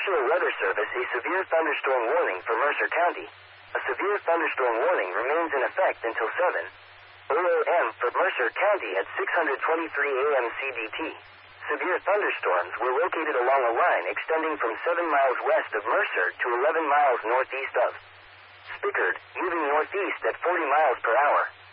National Weather Service a severe thunderstorm warning for Mercer County. A severe thunderstorm warning remains in effect until 7 a.m. for Mercer County at 6:23 a.m. CDT. Severe thunderstorms were located along a line extending from 7 miles west of Mercer to 11 miles northeast of Spickard, moving northeast at 40 miles per hour.